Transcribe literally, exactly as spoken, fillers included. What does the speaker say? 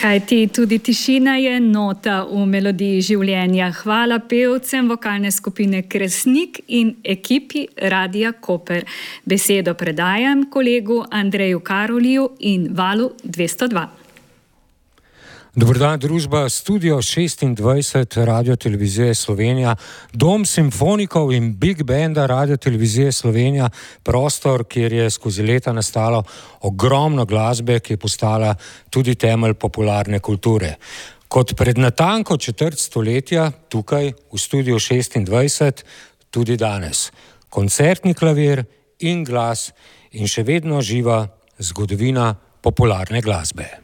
Kajti tudi tišina je nota v melodiji življenja. Hvala pevcem vokalne skupine Kresnik in ekipi Radia Koper. Besedo predajam kolegu Andreju Karoliju in Valu dvesto dva. Dober dan, družba Studio šestindvajset Radiotelevizije Slovenija, Dom simfonikov in Big Banda Radiotelevizije Slovenija, prostor, kjer je skozi leta nastalo ogromno glasbe, ki je postala tudi temelj popularne kulture. Kot pred natanko četrt stoletja, tukaj v Studiu šestindvajset, tudi danes. Koncertni klavir in glas in še vedno živa zgodovina popularne glasbe.